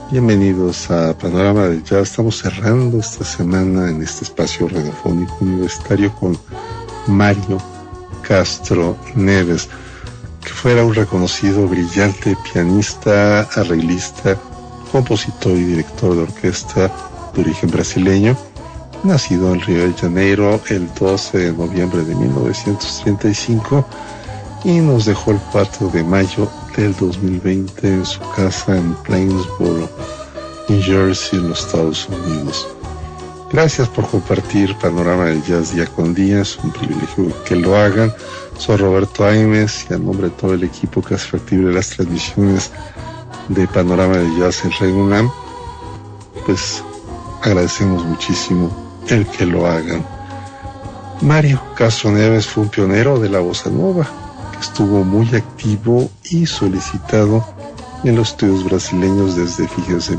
Bienvenidos a Panorama del Jazz. Estamos cerrando esta semana en este espacio radiofónico universitario con Mario Castro Neves, que fuera un reconocido, brillante pianista, arreglista, compositor y director de orquesta de origen brasileño, nacido en Río de Janeiro el 12 de noviembre de 1935 y nos dejó el 4 de mayo del 2020 en su casa en Plainsboro, New Jersey, en los Estados Unidos. Gracias por compartir Panorama del Jazz día con día, es un privilegio que lo hagan. Soy Roberto Aimes y a nombre de todo el equipo que hace factible las transmisiones de Panorama del Jazz en Radio UNAM, pues agradecemos muchísimo el que lo hagan. Mario Castro Neves fue un pionero de la bossa nova, estuvo muy activo y solicitado en los estudios brasileños desde, fíjense,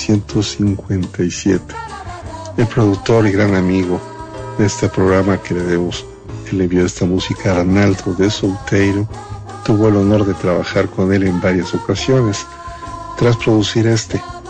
1957. El productor y gran amigo de este programa que le debemos el envío de esta música, Arnaldo de Solteiro, tuvo el honor de trabajar con él en varias ocasiones. Tras producir la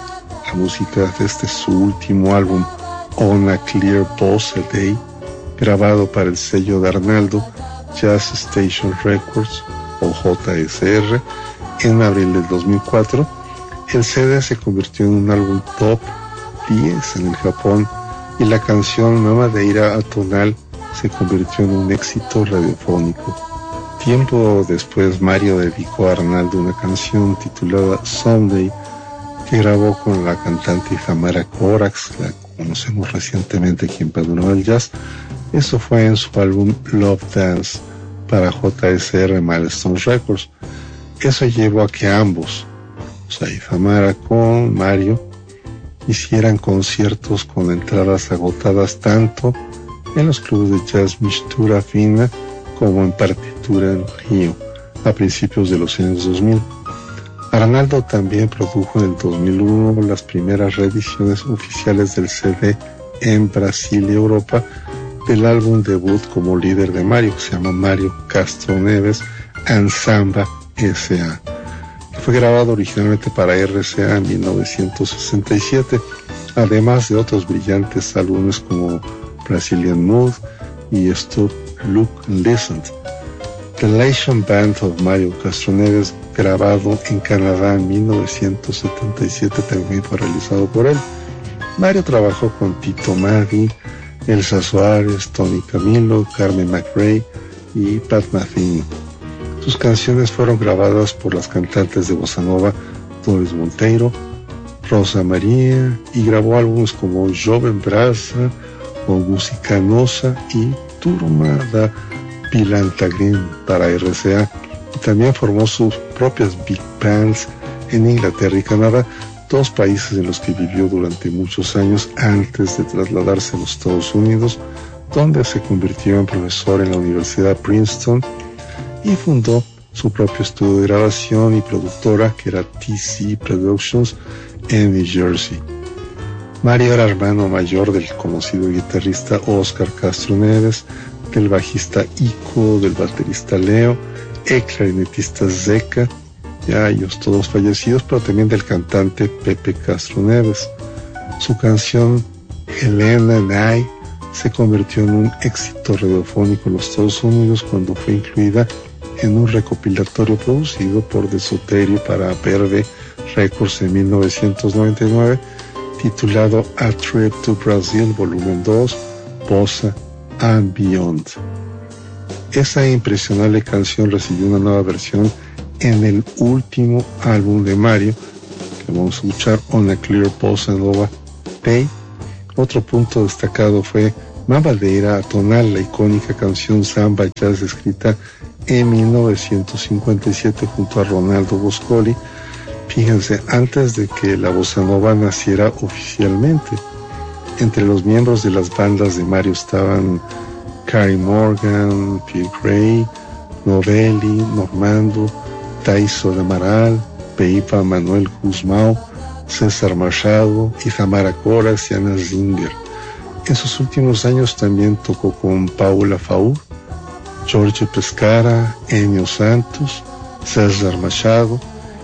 música de su último álbum, On a Clear Bossa Day, grabado para el sello de Arnaldo, Jazz Station Records o JSR, en abril del 2004, el CD se convirtió en un álbum top 10 en el Japón y la canción Mamadeira Atonal se convirtió en un éxito radiofónico. Tiempo después, Mario dedicó a Arnaldo una canción titulada Someday, que grabó con la cantante Tamara Corax, la conocemos recientemente aquí en Panorama del Jazz. Eso fue en su álbum Love Dance para JSR Milestone Records. Eso llevó a que ambos, o sea, Tamara con Mario, hicieran conciertos con entradas agotadas tanto en los clubes de jazz Mistura Fina como en Partitura en Río a principios de los años 2000. Arnaldo también produjo en el 2001 las primeras reediciones oficiales del CD en Brasil y Europa del álbum debut como líder de Mario, que se llama Mario Castro Neves and Samba S.A., que fue grabado originalmente para RCA en 1967, además de otros brillantes álbumes como Brazilian Mood y Stop, Look and Listen. The Elation Band of Mario Castro Neves, grabado en Canadá en 1977, también fue realizado por él. Mario trabajó con Tito Maggi, Elsa Suárez, Tony Camilo, Carmen McRae y Pat Metheny. Sus canciones fueron grabadas por las cantantes de bossa nova Doris Monteiro, Rosa María, y grabó álbumes como Joven Brasa o Música Nosa y Turma da Pilantagrim para RCA, y también formó sus propias big bands en Inglaterra y Canadá, dos países en los que vivió durante muchos años antes de trasladarse a los Estados Unidos, donde se convirtió en profesor en la Universidad Princeton y fundó su propio estudio de grabación y productora, que era TC Productions, en New Jersey. Mario era hermano mayor del conocido guitarrista Oscar Castro Neves, del bajista Ico, del baterista Leo, el clarinetista Zeca, ya ellos todos fallecidos, pero también del cantante Pepe Castro Neves. Su canción Helena and I se convirtió en un éxito radiofónico en los Estados Unidos cuando fue incluida en un recopilatorio producido por De Soterio para Verde Records en 1999, titulado A Trip to Brazil, volumen 2, Bossa and Beyond. Esa impresionante canción recibió una nueva versión en el último álbum de Mario, que vamos a escuchar, On a Clear Bossa Nova Day. Otro punto destacado fue Mamadeira Atonal, la icónica canción samba jazz escrita en 1957 junto a Ronaldo Boscoli. Fíjense, antes de que la bossa nova naciera oficialmente. Entre los miembros de las bandas de Mario estaban Carey Morgan, Pierre Gray, Novelli, Normando, Taiso de Amaral, Peipa Manuel Guzmão, César Machado y Tamara Corax y Ana Zinger. En sus últimos años también tocó con Paula Faur, Jorge Pescara, Enio Santos, César Machado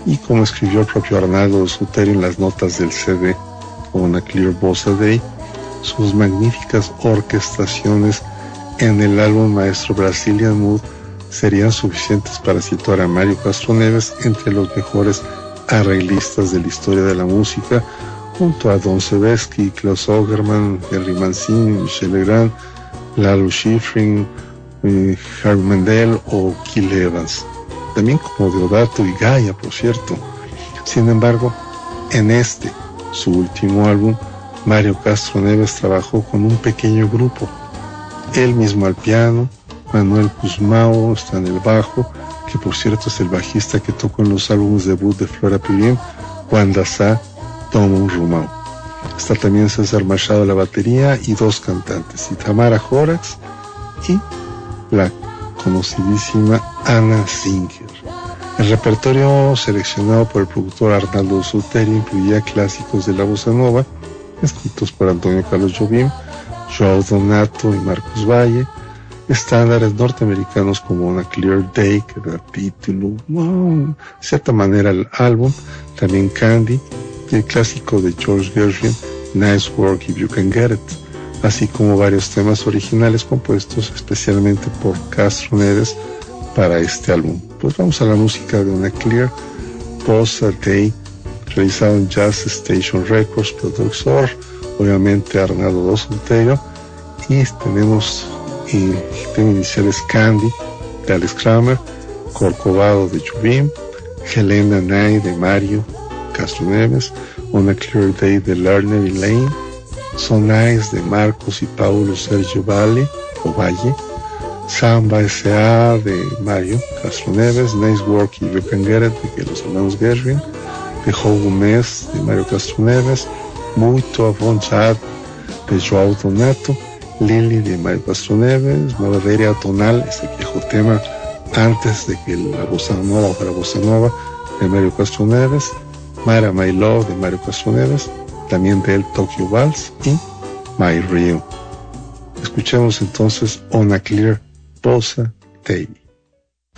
y como escribió el propio Arnaldo de Suterio en las notas del CD On a Clear Bossa Day, sus magníficas orquestaciones en el álbum maestro Brazilian Mood serían suficientes para situar a Mario Castroneves entre los mejores arreglistas de la historia de la música, junto a Don Sebesky, Klaus Ogerman, Henry Mancini, Michel Legrand, Lalo Schifrin, Harry Mandel o Gil Evans, también como Deodato y Gaia, por cierto. Sin embargo, en este, su último álbum, Mario Castroneves trabajó con un pequeño grupo, él mismo al piano, Manuel Guzmão está en el bajo, que por cierto es el bajista que tocó en los álbumes debut de Flora Purim, Juan Dassá, Tomo Rumão. Está también César Machado a la batería y dos cantantes, Itamara Horax y la conocidísima Ana Singer. El repertorio seleccionado por el productor Arnaldo Suterio incluía clásicos de la bossa nova, escritos por Antonio Carlos Jobim, João Donato y Marcos Valle, estándares norteamericanos como On a Clear Day, que da título, de cierta manera, al álbum, también Candy, y el clásico de George Gershwin, Nice Work If You Can Get It, así como varios temas originales compuestos especialmente por Castroneves para este álbum. Pues vamos a la música de On a Clear Bossa Day, realizado en Jazz Station Records, productor, obviamente Arnaldo do Solteiro, y tenemos el tema inicial es Candy de Alex Kramer, Corcovado de Jobim, Helena Nay de Mario Castroneves, On a Clear Day de Lerner y Lane, So Nice de Marcos y Paulo Sergio Valle, Samba S.A. de Mario Castroneves, Nice Work If You Can Get It de los hermanos Gershwin, The Whole Mess de Mario Castroneves, Muito à Vontade de João Donato, Lily de Mario Castroneves, Maladeria Tonal, ese viejo tema antes de que la bossa nova fuera bossa nova, de Mario Castroneves, Mara My Love de Mario Castroneves, también de él Tokyo Vals y My Rio. Escuchemos entonces On a Clear Bossa Day.